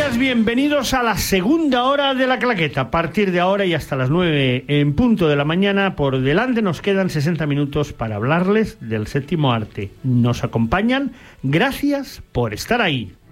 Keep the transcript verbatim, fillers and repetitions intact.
días, bienvenidos a la segunda hora de La Claqueta. A partir de ahora y hasta las nueve en punto de la mañana, por delante nos quedan sesenta minutos para hablarles del séptimo arte. Nos acompañan, gracias por estar ahí.